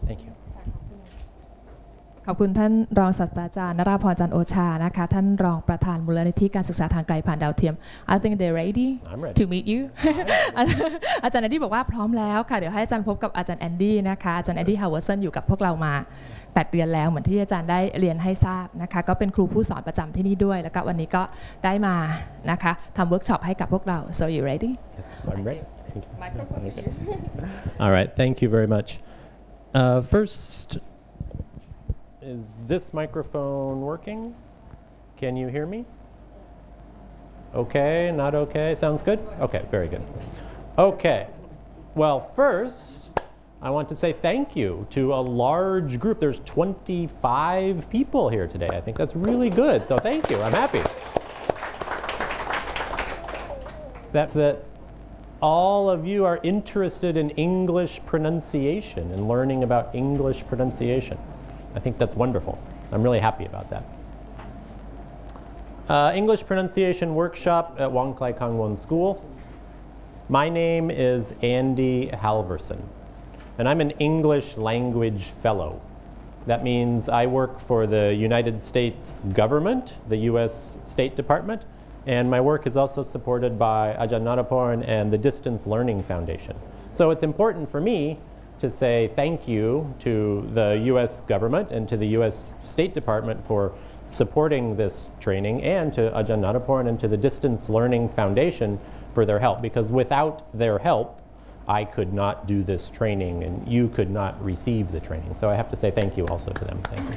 Thank you. ขอบคุณท่านรองศาสตราจารย์นราพรจันทร์โอชานะคะท่านรองประธานมูลนิธิการศึกษาทางไกลผ่านดาวเทียม I think they're ready to meet you อาจารย์แอนดี้บอกว่าพร้อมแล้วค่ะเดี๋ยวให้อาจารย์พบกับอาจารย์แอนดี้นะคะอาจารย์แอนดี้ฮาวเวอร์สันอยู่กับพวกเรามา8 เดือนแล้วเหมือนที่อาจารย์ได้เรียนให้ทราบนะคะก็เป็นครูผู้สอนประจำที่นี่ด้วยแล้วก็วันนี้ก็ได้มานะคะทำเวิร์กช็อปให้กับพวกเรา so you ready Yes, I'm ready. Thank you. Microphone to you. All right, thank you very much. First, is this microphone working? Can you hear me? Okay, not okay, sounds good? Okay, very good. Okay, well first, I want to say thank you to a large group. There's 25 people here today. I think that's really good, so thank you, I'm happy. That all of you are interested in English pronunciation and learning about English pronunciation. I think that's wonderful. I'm really happy about that. English pronunciation workshop at Wong Klai Kangwon School. My name is Andy Halverson, and I'm an English language fellow. That means I work for the United States government, the US State Department, and my work is also supported by Ajahn Naraporn and the Distance Learning Foundation. So it's important for me to say thank you to the US government and to the US State Department for supporting this training, and to Ajahn Naraporn and to the Distance Learning Foundation for their help, because without their help I could not do this training and you could not receive the training. So I have to say thank you also to them. Thank you.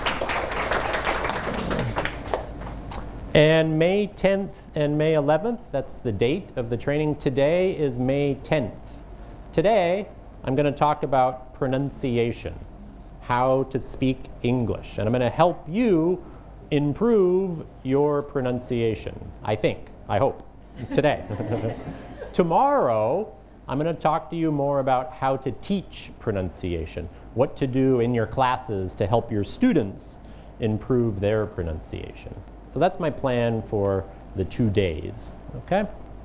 And May 10th and May 11th, that's the date of the training. Today is May 10th. Today, I'm going to talk about pronunciation, how to speak English. And I'm going to help you improve your pronunciation, I think, I hope, today. Tomorrow, I'm going to talk to you more about how to teach pronunciation, what to do in your classes to help your students improve their pronunciation. So that's my plan for the 2 days, okay?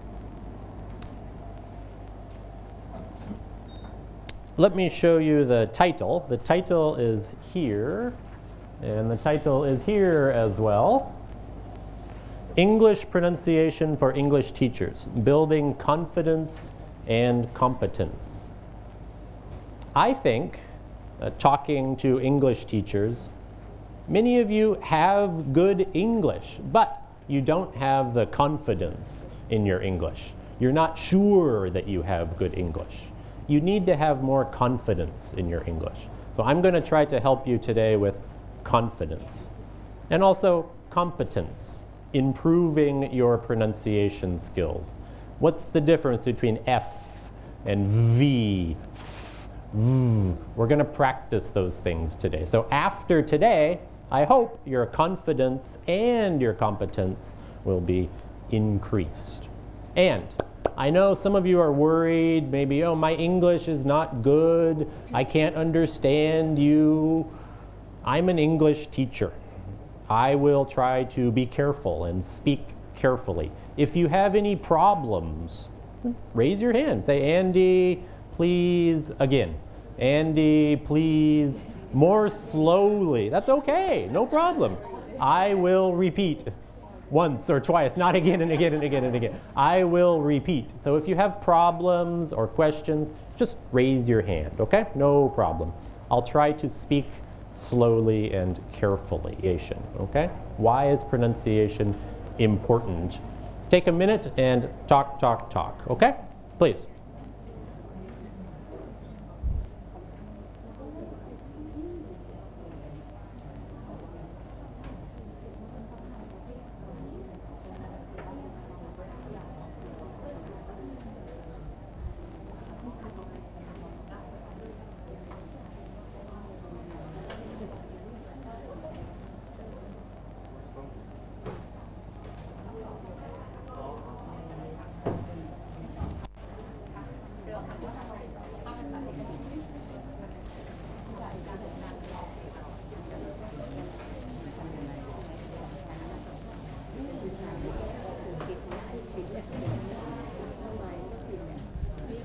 Let me show you the title. The title is here, and the title is here as well. English Pronunciation for English Teachers, Building Confidence and Competence. I think, talking to English teachers, many of you have good English, but you don't have the confidence in your English. You're not sure that you have good English. You need to have more confidence in your English. So I'm going to try to help you today with confidence. And also competence, improving your pronunciation skills. What's the difference between F and V? We're going to practice those things today. So after today, I hope your confidence and your competence will be increased. And I know some of you are worried, maybe, oh, my English is not good, I can't understand you. I'm an English teacher. I will try to be careful and speak carefully. If you have any problems, raise your hand. Say, Andy, please, again. Andy, please, more slowly. That's okay, no problem. I will repeat once or twice, not again and again and again and again. I will repeat. So if you have problems or questions, just raise your hand, okay? No problem. I'll try to speak slowly and carefully, okay? Why is pronunciation important? Take a minute and talk, okay? Please.